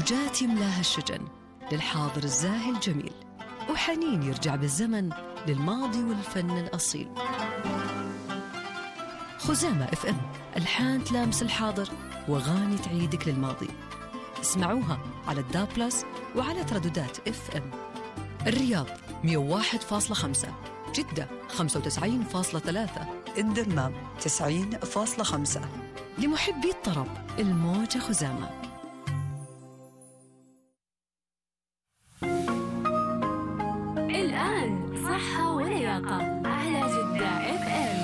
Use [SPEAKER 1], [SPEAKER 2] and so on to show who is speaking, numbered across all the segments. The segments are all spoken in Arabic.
[SPEAKER 1] موجات يملاها الشجن للحاضر الزاهي الجميل، وحنين يرجع بالزمن للماضي والفن الأصيل. خزامة اف ام، ألحان تلامس الحاضر وأغاني تعيدك للماضي. اسمعوها على الدا بلس وعلى ترددات اف ام. الرياض 101.5، جدة 95.3،
[SPEAKER 2] الدمام 90.5.
[SPEAKER 1] لمحبي الطرب الموجة خزامة.
[SPEAKER 3] الآن صحة ولياقة على جدة اف ام.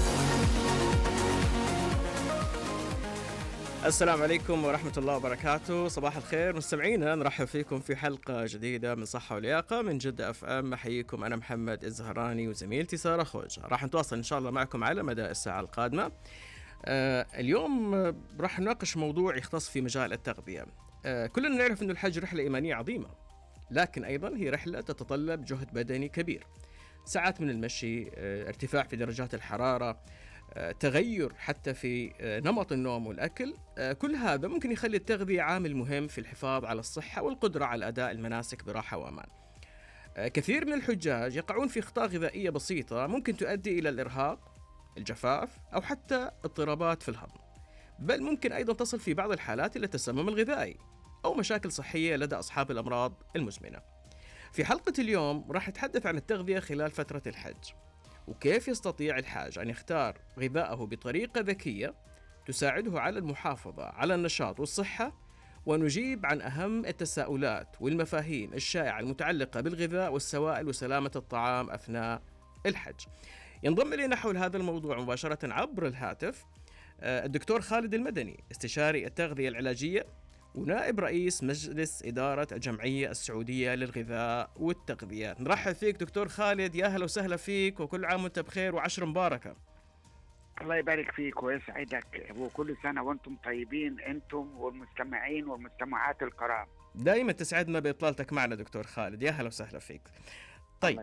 [SPEAKER 4] السلام عليكم ورحمة الله وبركاته. صباح الخير مستمعينا، نرحب فيكم في حلقة جديدة من صحة ولياقة من جدة اف ام. أحييكم أنا محمد الزهراني وزميلتي سارة خوج. راح نتواصل إن شاء الله معكم على مدى الساعة القادمة. اليوم راح نناقش موضوع يختص في مجال التغذية. كلنا نعرف أن الحج رحلة إيمانية عظيمة، لكن أيضا هي رحلة تتطلب جهد بدني كبير، ساعات من المشي، ارتفاع في درجات الحرارة، تغير حتى في نمط النوم والأكل. كل هذا ممكن يخلي التغذية عامل مهم في الحفاظ على الصحة والقدرة على أداء المناسك براحة وأمان. كثير من الحجاج يقعون في أخطاء غذائية بسيطة ممكن تؤدي إلى الإرهاق، الجفاف، أو حتى اضطرابات في الهضم، بل ممكن أيضا تصل في بعض الحالات إلى التسمم الغذائي أو مشاكل صحية لدى أصحاب الأمراض المزمنة. في حلقة اليوم راح نتحدث عن التغذية خلال فترة الحج، وكيف يستطيع الحاج أن يختار غذاءه بطريقة ذكية تساعده على المحافظة على النشاط والصحة، ونجيب عن أهم التساؤلات والمفاهيم الشائعة المتعلقة بالغذاء والسوائل وسلامة الطعام أثناء الحج. ينضم إلينا حول هذا الموضوع مباشرة عبر الهاتف الدكتور خالد المدني، استشاري التغذية العلاجية ونائب رئيس مجلس إدارة الجمعية السعودية للغذاء والتغذية. نرحب فيك دكتور خالد، يا هلا وسهلا فيك، وكل عام وانت بخير وعشر مباركة.
[SPEAKER 5] الله يبارك فيك ويسعدك، وكل سنة وانتم طيبين انتم والمستمعين والمستمعات الكرام.
[SPEAKER 4] دائما تسعدنا بإطلالتك معنا دكتور خالد، يا هلا وسهلا فيك.